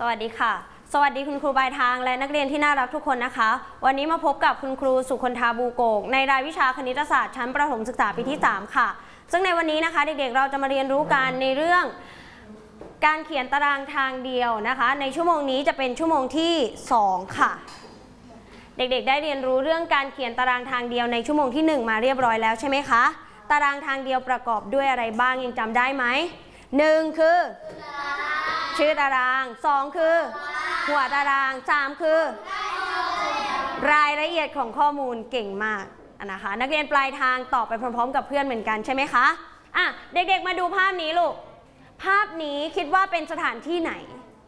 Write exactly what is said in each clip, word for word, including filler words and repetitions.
วัสดีค่ะสวัสดีคุณครูปลายทางและนักเรียนที่น่ารักทุกคนนะคะวันนี้มาพบกับคุณครูสุคนธาบูโกกในรายวิชาคณิตศาสตร์ชั้นประถมศึกษาปีที่สามค่ะซึ่งในวันนี้นะคะเด็กๆเราจะมาเรียนรู้กันในเรื่องการเขียนตารางทางเดียวนะคะในชั่วโมงนี้จะเป็นชั่วโมงที่สองค่ะเด็กๆได้เรียนรู้เรื่องการเขียนตารางทางเดียวในชั่วโมงที่หนึ่งมาเรียบร้อยแล้วใช่ไหมคะตารางทางเดียวประกอบด้วยอะไรบ้างยังจำได้ไหมหนึ่งคือชื่อตารางสองคือหัวตารางสามคือรายละเอียดของข้อมูลเก่งมากนะคะนักเรียนปลายทางตอบไปพร้อมๆกับเพื่อนเหมือนกันใช่ไหมคะอ่ะเด็กๆมาดูภาพนี้ลูกภาพนี้คิดว่าเป็นสถานที่ไหน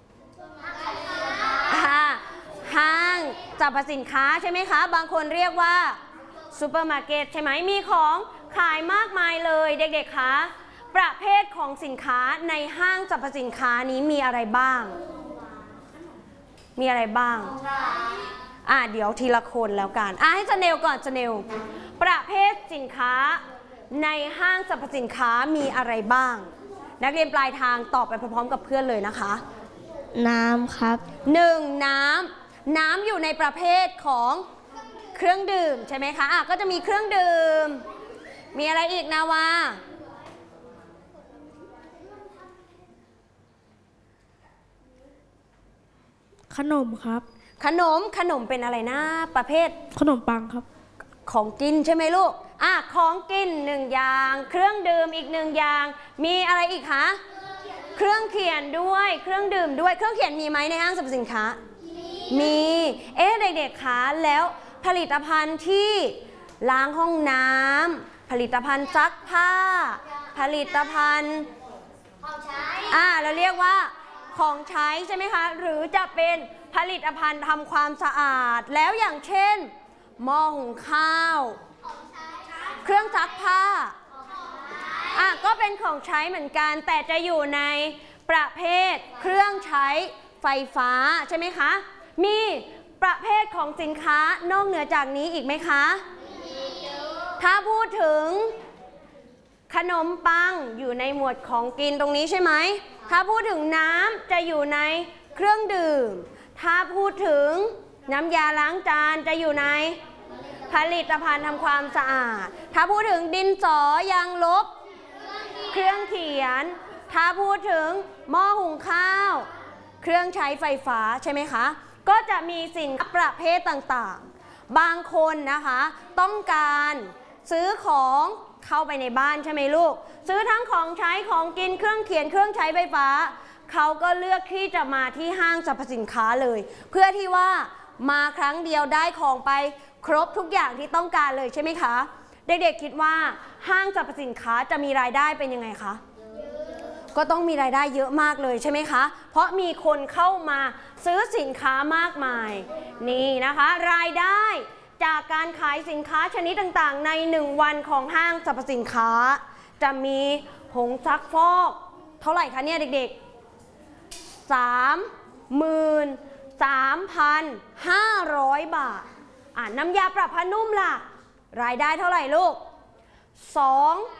ห้างสรรพสินค้าใช่ไหมคะบางคนเรียกว่าซูเปอร์มาร์เก็ตใช่ไหมมีของขายมากมายเลยเด็กๆคะประเภทของสินค้าในห้างสรรพสินค้านี้มีอะไรบ้างมีอะไรบ้างอ่ะเดี๋ยวทีละคนแล้วกันอ่ะให้สเนลก่อนสเนลประเภทสินค้าในห้างสรรพสินค้ามีอะไรบ้างนักเรียนปลายทางตอบไปพร้อมๆกับเพื่อนเลยนะคะน้ำครับหนึ่งน้ำน้ำอยู่ในประเภทของเครื่องดื่มใช่ไหมคะอ่ะก็จะมีเครื่องดื่มมีอะไรอีกนาวาขนมครับขนมขนมเป็นอะไรนะประเภทขนมปังครับของกินใช่ไหมลูกอ่ะของกินหนึ่งอย่างเครื่องดื่มอีกหนึ่งอย่างมีอะไรอีกคะเครื่องเขียนด้วยเครื่องดื่มด้วยเครื่องเขียนมีไหมในห้างสรรพสินค้ามีเอ๊ะเด็กๆคะแล้วผลิตภัณฑ์ที่ล้างห้องน้ำผลิตภัณฑ์ซักผ้าผลิตภัณฑ์อ่ะเราเรียกว่าของใช้ใช่ไหมคะหรือจะเป็นผลิตภัณฑ์ทำความสะอาดแล้วอย่างเช่นหม้อหุงข้าวเครื่องซักผ้าอ่ะก็เป็นของใช้เหมือนกันแต่จะอยู่ในประเภทเครื่องใช้ไฟฟ้าใช่ไหมคะมีประเภทของสินค้านอกเหนือจากนี้อีกไหมคะถ้าพูดถึงขนมปังอยู่ในหมวดของกินตรงนี้ใช่ไหมถ้าพูดถึงน้ำจะอยู่ในเครื่องดื่มถ้าพูดถึงน้ำยาล้างจานจะอยู่ในผลิตภัณฑ์ทำความสะอาดถ้าพูดถึงดินสอยางลบเครื่องเขียนถ้าพูดถึงหม้อหุงข้าวเครื่องใช้ไฟฟ้าใช่ไหมคะก็จะมีสินค้าประเภทต่างๆบางคนนะคะต้องการซื้อของเข้าไปในบ้านใช่ไหมลูกซื้อทั้งของใช้ของกินเครื่องเขียนเครื่องใช้ไฟฟ้าเขาก็เลือกที่จะมาที่ห้างสรรพสินค้าเลยเพื่อที่ว่ามาครั้งเดียวได้ของไปครบทุกอย่างที่ต้องการเลยใช่ไหมคะเด็กๆคิดว่าห้างสรรพสินค้าจะมีรายได้เป็นยังไงคะก็ต้องมีรายได้เยอะมากเลยใช่ไหมคะเพราะมีคนเข้ามาซื้อสินค้ามากมายนี่นะคะรายได้จากการขายสินค้าชนิดต่างๆในหนึ่งวันของห้างสรรพสินค้าจะมีผงซักฟอกเท่าไหร่คะเนี่ยเด็กๆสามหมื่นสามพันห้าร้อยบาทอ่ะน้ำยาปรับผ้านุ่มล่ะรายได้เท่าไหร่ลูกสอง